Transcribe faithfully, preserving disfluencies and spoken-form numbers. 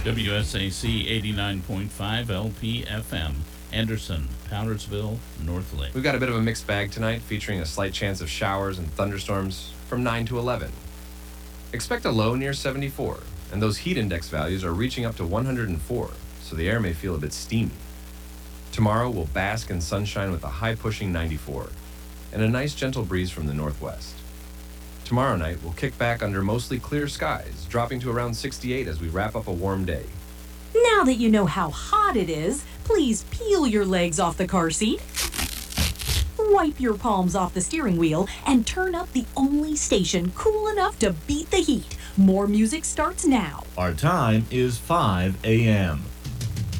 W S A C eighty-nine point five L P F M, Anderson, Powdersville, North Lake. We've got a bit of a mixed bag tonight, featuring a slight chance of showers and thunderstorms from nine to eleven. Expect a low near seventy-four, and those heat index values are reaching up to one hundred four, so the air may feel a bit steamy. Tomorrow we'll bask in sunshine with a high-pushing ninety-four, and a nice gentle breeze from the northwest. Tomorrow night we'll kick back under mostly clear skies, dropping to around sixty-eight as we wrap up a warm day. Now that you know how hot it is, please peel your legs off the car seat, wipe your palms off the steering wheel, and turn up the only station cool enough to beat the heat. More music starts now. Our time is five a.m.